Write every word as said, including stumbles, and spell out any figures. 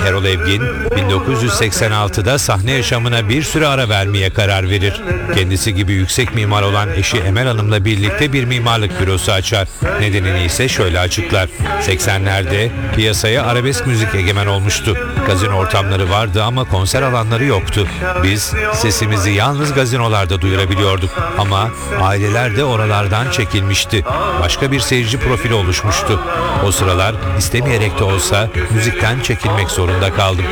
Erol Evgin bin dokuz yüz seksen altıda sahne yaşamına bir süre ara vermeye karar verir. Kendisi gibi yüksek mimar olan eşi Emel Hanım'la birlikte bir mimarlık bürosu açar. Nedenini ise şöyle açıklar. seksenlerde piyasaya arabesk müzik egemen olmuştu. Gazino ortamları vardı ama konser alanları yoktu. Biz sesimizi yalnız gazinolarda duyurabiliyorduk ama aileler de oralardan çekilmişti. Başka bir seyirci profili oluşmuştu. O sıralar istemeyerek de olsa müzikten çekilmek zorunda kaldım.